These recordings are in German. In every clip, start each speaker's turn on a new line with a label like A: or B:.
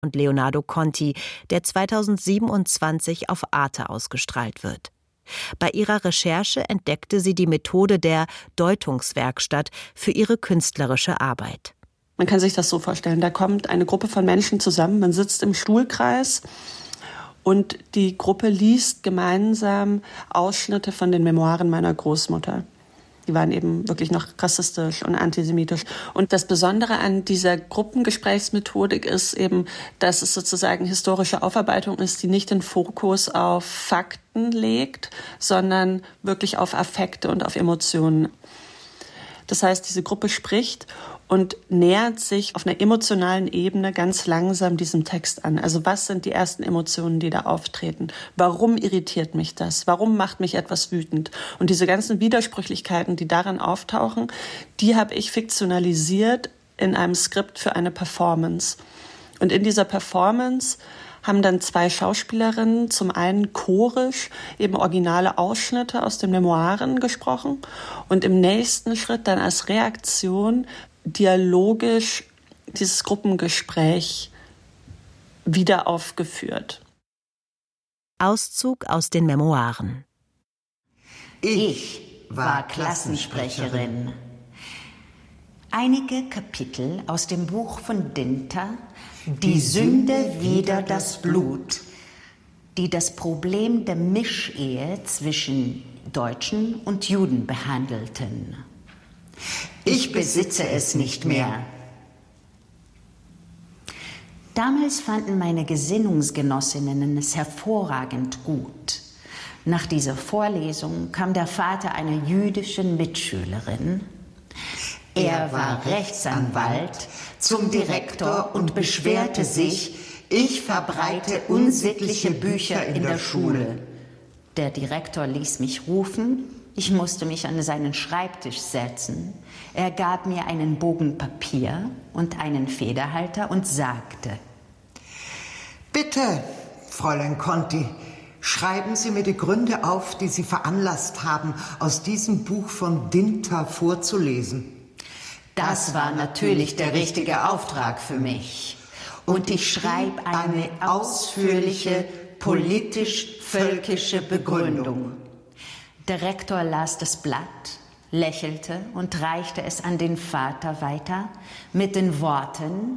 A: und Leonardo Conti, der 2027 auf Arte ausgestrahlt wird. Bei ihrer Recherche entdeckte sie die Methode der Deutungswerkstatt für ihre künstlerische Arbeit.
B: Man kann sich das so vorstellen, da kommt eine Gruppe von Menschen zusammen, man sitzt im Stuhlkreis und die Gruppe liest gemeinsam Ausschnitte von den Memoiren meiner Großmutter. Die waren eben wirklich noch rassistisch und antisemitisch. Und das Besondere an dieser Gruppengesprächsmethodik ist eben, dass es sozusagen historische Aufarbeitung ist, die nicht den Fokus auf Fakten legt, sondern wirklich auf Affekte und auf Emotionen. Das heißt, diese Gruppe spricht und nähert sich auf einer emotionalen Ebene ganz langsam diesem Text an. Also was sind die ersten Emotionen, die da auftreten? Warum irritiert mich das? Warum macht mich etwas wütend? Und diese ganzen Widersprüchlichkeiten, die darin auftauchen, die habe ich fiktionalisiert in einem Skript für eine Performance. Und in dieser Performance haben dann 2 Schauspielerinnen zum einen chorisch eben originale Ausschnitte aus den Memoiren gesprochen und im nächsten Schritt dann als Reaktion dialogisch dieses Gruppengespräch wieder aufgeführt.
A: Auszug aus den Memoiren.
C: Ich war Klassensprecherin. Einige Kapitel aus dem Buch von Dinter, Die Sünde wider das Blut, die das Problem der Mischehe zwischen Deutschen und Juden behandelten. Ich besitze es nicht mehr. Damals fanden meine Gesinnungsgenossinnen es hervorragend gut. Nach dieser Vorlesung kam der Vater einer jüdischen Mitschülerin. Er war Rechtsanwalt, zum Direktor und beschwerte sich, ich verbreite unsittliche Bücher in der Schule. Der Direktor ließ mich rufen, ich musste mich an seinen Schreibtisch setzen. Er gab mir einen Bogen Papier und einen Federhalter und sagte:
D: Bitte, Fräulein Conti, schreiben Sie mir die Gründe auf, die Sie veranlasst haben, aus diesem Buch von Dinter vorzulesen.
C: Das war natürlich der richtige Auftrag für mich. Und ich schreibe eine ausführliche, politisch-völkische Begründung. Der Rektor las das Blatt, lächelte und reichte es an den Vater weiter mit den Worten: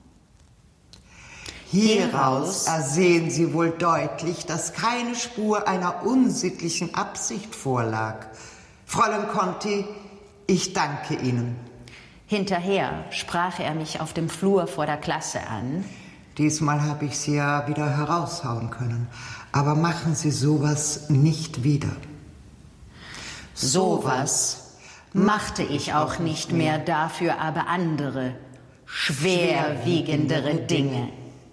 D: Hieraus ersehen Sie wohl deutlich, dass keine Spur einer unsittlichen Absicht vorlag. Fräulein Conti, ich danke Ihnen.
C: Hinterher sprach er mich auf dem Flur vor der Klasse an.
D: Diesmal habe ich Sie ja wieder heraushauen können. Aber machen Sie sowas nicht wieder.
C: Sowas machte ich auch nicht mehr, dafür aber andere, schwerwiegendere Dinge.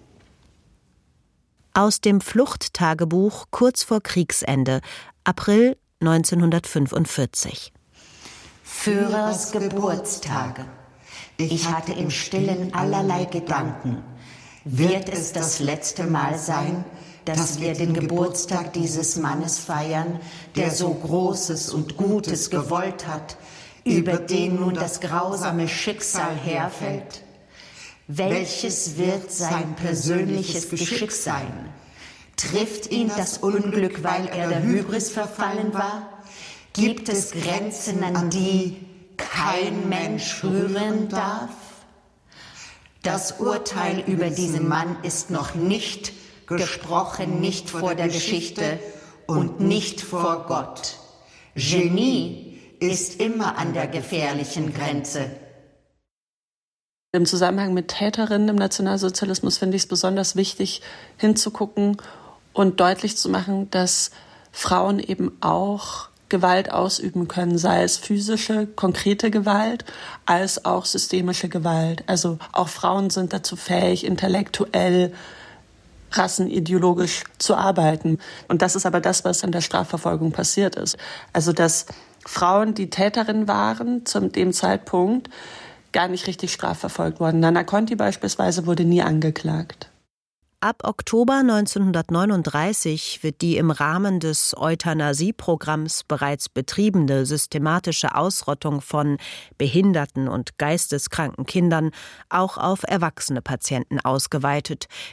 A: Aus dem Fluchttagebuch kurz vor Kriegsende, April 1945.
C: Führers Geburtstage. Ich hatte im Stillen allerlei Gedanken. Wird es das letzte Mal sein, dass wir den Geburtstag dieses Mannes feiern, der so Großes und Gutes gewollt hat, über den nun das grausame Schicksal herfällt? Welches wird sein persönliches Geschick sein? Trifft ihn das Unglück, weil er der Hybris verfallen war? Gibt es Grenzen, an die kein Mensch rühren darf? Das Urteil über diesen Mann ist noch nicht gesprochen, nicht vor der Geschichte und nicht vor Gott. Genie ist immer an der gefährlichen Grenze.
B: Im Zusammenhang mit Täterinnen im Nationalsozialismus finde ich es besonders wichtig, hinzugucken und deutlich zu machen, dass Frauen eben auch Gewalt ausüben können, sei es physische, konkrete Gewalt, als auch systemische Gewalt. Also auch Frauen sind dazu fähig, intellektuell, rassenideologisch zu arbeiten. Und das ist aber das, was in der Strafverfolgung passiert ist. Also dass Frauen, die Täterinnen waren, zu dem Zeitpunkt gar nicht richtig strafverfolgt wurden. Nana Conti beispielsweise wurde nie angeklagt.
A: Ab Oktober 1939 wird die im Rahmen des Euthanasieprogramms bereits betriebene systematische Ausrottung von behinderten und geisteskranken Kindern auch auf erwachsene Patienten ausgeweitet,